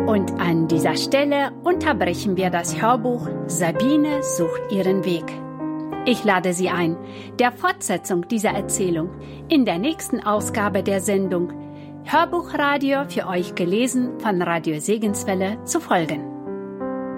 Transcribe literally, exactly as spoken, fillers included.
Und an dieser Stelle unterbrechen wir das Hörbuch Sabine sucht ihren Weg. Ich lade Sie ein, der Fortsetzung dieser Erzählung in der nächsten Ausgabe der Sendung Hörbuchradio für euch gelesen von Radio Segenswelle zu folgen.